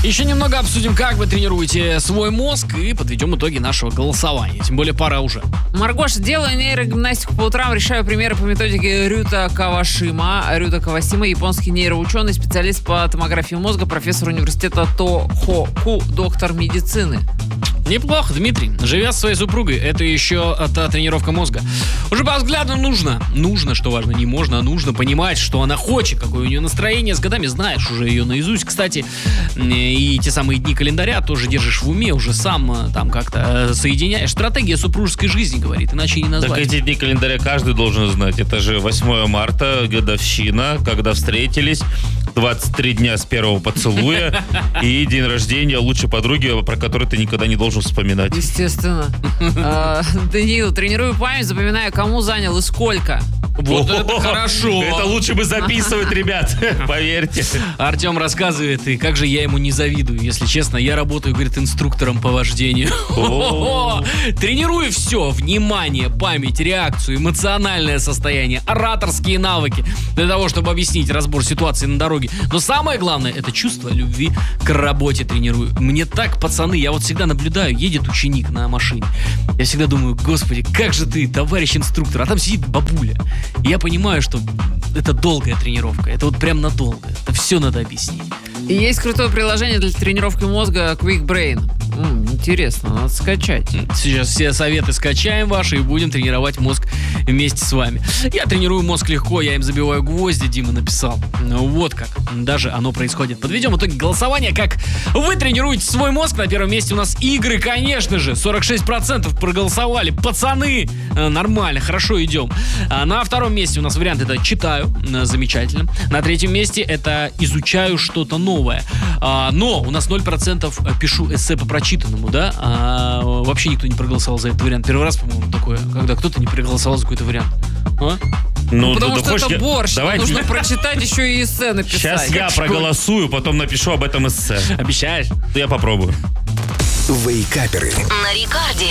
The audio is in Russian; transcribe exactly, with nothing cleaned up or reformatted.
Еще немного обсудим, как вы тренируете свой мозг, и подведем итоги нашего голосования. Тем более пора уже. Маргоша, делаю нейрогимнастику по утрам, решаю примеры по методике Рюта Кавашима. Рюта Кавасима, японский нейроученый, специалист по томографии мозга, профессор университета Тохоку, доктор медицины. Неплохо, Дмитрий. Живя со своей супругой, это еще та тренировка мозга. Уже по взгляду нужно. Нужно, что важно, не можно, а нужно понимать, что она хочет, какое у нее настроение. С годами знаешь уже ее наизусть. Кстати, и те самые дни календаря тоже держишь в уме, уже сам там как-то соединяешь. Стратегия супружеской жизни, говорит, иначе не назвать. Так эти дни календаря каждый должен знать. Это же восьмое марта, годовщина, когда встретились, двадцать три дня с первого поцелуя и день рождения лучшей подруги, про который ты никогда не должен вспоминать. Естественно. Даниил, тренирую память, запоминаю, кому занял и сколько. Вот это хорошо. Это лучше бы записывать, ребят, поверьте. Артем рассказывает, и как же я ему не завидую, если честно. Я работаю, говорит, инструктором по вождению. Тренирую все. Внимание, память, реакцию, эмоциональное состояние, ораторские навыки для того, чтобы объяснить разбор ситуации на дороге. Но самое главное, это чувство любви к работе тренирую. Мне так, пацаны, я вот всегда наблюдаю, едет ученик на машине. Я всегда думаю, господи, как же ты, товарищ инструктор, а там сидит бабуля. И я понимаю, что это долгая тренировка. Это вот прям надолго. Это все надо объяснить. И есть крутое приложение для тренировки мозга Quick Brain. М, интересно, надо скачать. Сейчас все советы скачаем ваши и будем тренировать мозг вместе с вами. Я тренирую мозг легко, я им забиваю гвозди, Дима написал. Ну вот как даже оно происходит. Подведем итоги голосования, как вы тренируете свой мозг. На первом месте у нас игры, конечно же. сорок шесть процентов проголосовали. Пацаны, нормально, хорошо идем. А на втором месте у нас вариант это читаю, замечательно. На третьем месте это изучаю что-то новое. А, но у нас ноль процентов пишу эссе по прочитанному, да? А, вообще никто не проголосовал за этот вариант. Первый раз, по-моему, такое, когда кто-то не проголосовал за какой-то вариант. А? Ну, Потому да, что хочешь, это я... борщ. Давай... Нужно прочитать еще и эссе написать. Сейчас я проголосую, потом напишу об этом эссе. Обещаешь? Я попробую. Вейкаперы. На Рекорде.